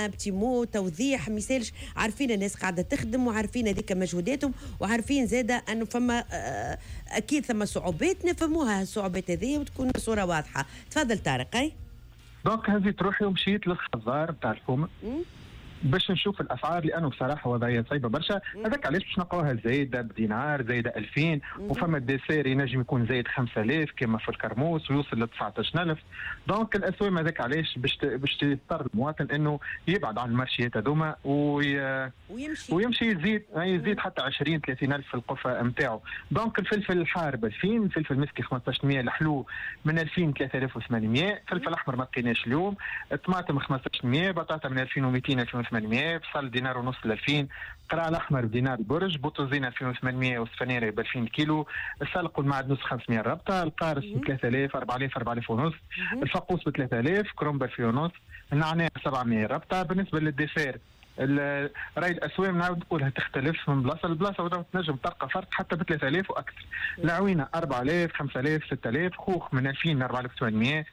بتي مو توضيح ما يسالش. عارفين الناس قاعده تخدم وعارفين هذيك مجهوداتهم وعارفين زاده انه فما اكيد ثم صعوبات نفهموها الصعوبات هذه وتكون الصوره واضحه. تفضل طارق. اي دونك هذه تروحي ومشيت للخزار بتاع الحومه باش نشوف الاسعار، لانه بصراحه وضعيه صعيبه برشا. هذاك علاش باش نلقاوها زايده بدينار، زايده 2000، وفما الديسير ينجم يكون زايد 5000 كما في الكرموس ويوصل ل 19000. دونك الاسواق هذاك علاش باش تضطر المواطن انه يبعد عن المارشيات هذوما ويمشي يزيد حتى 20 30000 في القفه نتاعو. دونك الفلفل الحار ب 2000، الفلفل المسكي 1500، الحلو من 2000 3800، الفلفل الاحمر ما لقيناش اليوم، الطماطم 1500، بطاطا من 2200 2800، بصل دينار ونص ل 2000، قرع الاحمر بدينار برج، بوتوزين 2800 والسفنيره ب 2000 كيلو، السلق والمعدنوس 500 ربطه، القارص ب 3000 4000 ونص، الفقوس ب 3000، كروم ب 2000 ونص، النعناع 700 ربطه. بالنسبه للديسير راي الاسواق نعاود نقولها تختلف من بلاصه لبلاصه وتنجم تلقى فرق حتى ب 3000 واكثر. العوينه 4000 5000 6000، خوخ من 2000 ل 4800.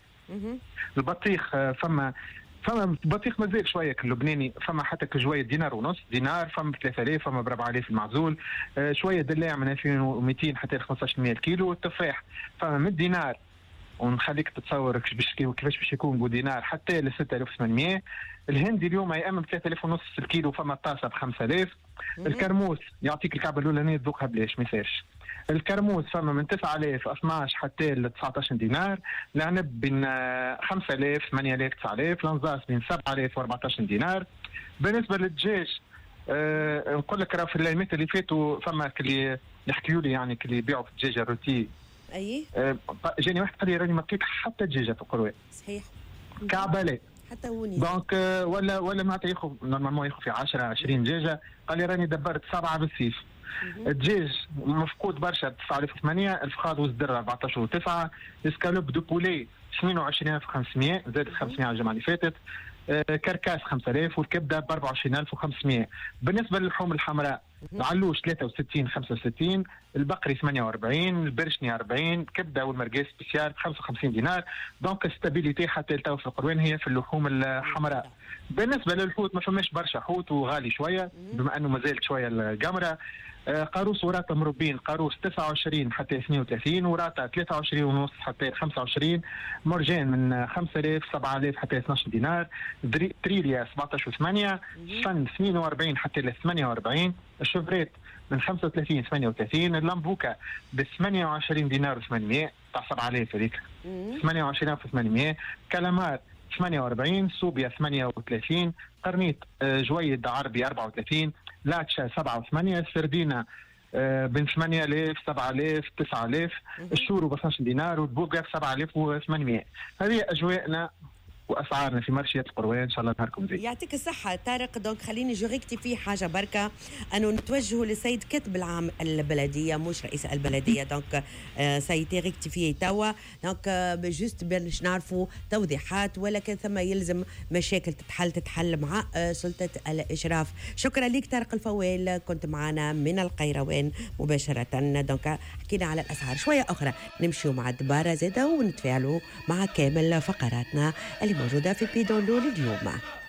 البطيخ فما بطيخ مازال شويه اللبناني، فما حتى كجويه دينار ونص، دينار فما ب 3000، فما ب 4000 المعزول، شويه دلاع من 2200 حتى 1500 الكيلو. التفاح فما من دينار ونخليك تتصور كيفاش باش يكون بدينار حتى ل 6800. الهندي اليوم يا اما ب 3000 ونص الكيلو، فما طاسه ب 5000. الكرموس يعطيك الكعبه الاولانيه تذوقها بلاش ما يسالش. الكرموس فما من 9000 12 حتى ل 19 دينار، العنب بين 5000 8000 9000، الانزاس بين 7000 و 14 دينار. بالنسبه للدجاج نقول لك راه في الايامات اللي فاتوا فما اللي يحكيوا لي يعني اللي يبيعوا في الدجاجه الروتي. اي جاني واحد قال لي راني ما لقيت حتى دجاجه في القروي. صحيح كعبه لا حتى هوني. دونك ولا معناتها ياخذ نورمالمون ياخذ في 10 20 دجاجه. قال لي راني دبرت 7 بالسيف. الدجاج مفقود برشا 9800، الفخاد والزدر 14 و9، اسكالوب دو بولي 28500 زادت 500 على الجمعه اللي فاتت، كركاس 5000 والكبده ب 24500. بالنسبه للحوم الحمراء علوش 63 65، البقري 48، البرشني 40، كبده والمرقاس سبيسيال 55 دينار. دونك ستابيليتي حتى تو في القروان هي في اللحوم الحمراء. بالنسبه للحوت ما فماش برشا حوت وغالي شويه بما انه مازالت شويه القمره. قاروس وراتا مربين، قاروس 29 حتى 32، وراتا 23 ونص حتى 25، مرجان من 5000 7000 حتى 12 دينار، تريليا 17 و8، فن 48 حتى ل 48، الشفريت من 35 38، اللامبوكا ب 28 دينار و800 تاع 7000 هذيك 28800، كالامار 48، صوبيا 38، قرنيط جويد عربي 34، لاتشا 7 و8، السردينه بين 8000 7000 9000، الشورو ب 12 دينار، والبوقه ب 7800. هذه اجواءنا واسعارنا في مارشيات القروان. ان شاء الله نهاركم زين. يعطيك الصحه طارق. دونك خليني جوريكتي في حاجه بركه انه نتوجهوا للسيد كاتب العام البلديه مش رئيس البلديه. دونك سيتي ريكتيفي توا. دونك جوست باش نعرفوا توضيحات، ولكن ثم يلزم مشاكل تتحل مع سلطه الاشراف. شكرا لك طارق الفوال، كنت معنا من القيروان مباشره. دونك حكينا على الاسعار. شويه اخرى نمشيوا مع الدباره زاده ونتفاعلوا مع كامل فقراتنا اللي موجودة في بيدولو اليوم.